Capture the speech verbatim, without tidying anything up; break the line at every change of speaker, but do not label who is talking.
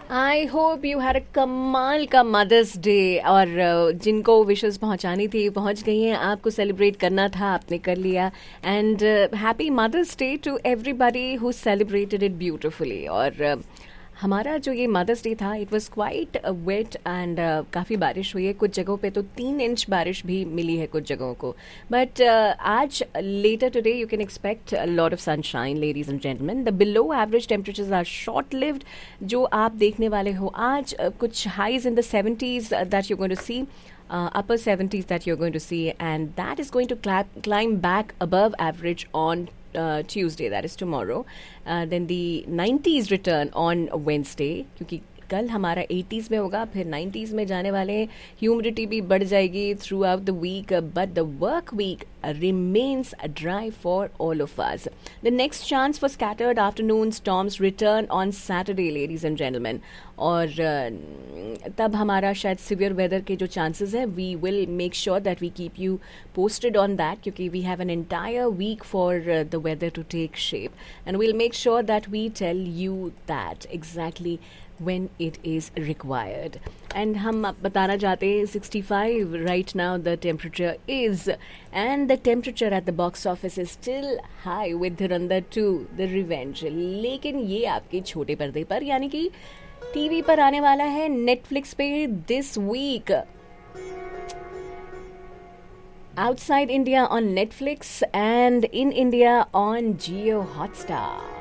I hope you had a कमाल का mother's day और uh, जिनको विशेस पहुंचानी थी पहुंच गई हैं. आपको सेलिब्रेट करना था, आपने कर लिया. And happy mother's day to everybody who celebrated it beautifully. और uh, हमारा जो ये मदर्स डे था, it was quite wait and काफ़ी बारिश हुई है. कुछ जगहों पे तो तीन इंच बारिश भी मिली है कुछ जगहों को. बट uh, आज letter today you can expect lot of sunshine ladies and gentleman. The below average temperatures are short lived जो आप देखने वाले हो आज. uh, कुछ highs in the seventies that you going to C. Uh, upper seventies that you're going to see, and that is going to climb, climb back above average on uh, Tuesday, that is tomorrow. Uh, then the nineties return on Wednesday, क्योंकि कल हमारा eighties में होगा, फिर nineties में जाने वाले हैं. ह्यूमिडिटी भी बढ़ जाएगी through out the week, but the work week remains dry for all of us. The next chance for scattered afternoon storms return on Saturday, ladies and gentlemen. और uh, तब हमारा शायद सिवियर वेदर के जो chances है, we will make sure that we keep you posted on that, क्योंकि we have an entire week for the weather to take shape, and we'll make sure that we tell you that exactly when it is required. And हम बताना चाहते हैं sixty-five right now the temperature is, and the temperature at the box office is still high with Dhurandhar two The Revenge. लेकिन ये आपके छोटे पर्दे पर यानी कि टीवी पर आने वाला है नेटफ्लिक्स पे this week. Outside India on Netflix and in India on Jio Hotstar.